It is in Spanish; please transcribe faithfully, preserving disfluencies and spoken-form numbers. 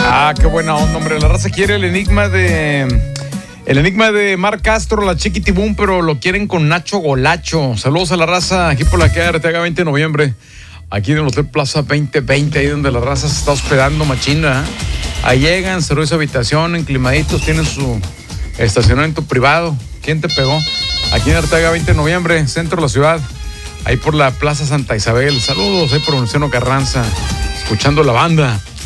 Ah, qué buena onda, hombre. La raza quiere el enigma de... El enigma de Marc Castro, la Chiquitibum, pero lo quieren con Nacho Golacho. Saludos a la raza, aquí por la calle Arteaga veinte de noviembre. Aquí en el Hotel Plaza veinte veinte, ahí donde la raza se está hospedando machina. Ahí llegan, servicio de habitación, enclimaditos, tienen su estacionamiento privado. ¿Quién te pegó? Aquí en Arteaga veinte de noviembre, centro de la ciudad. Ahí por la Plaza Santa Isabel. Saludos, ahí por Venustiano Carranza, escuchando la banda.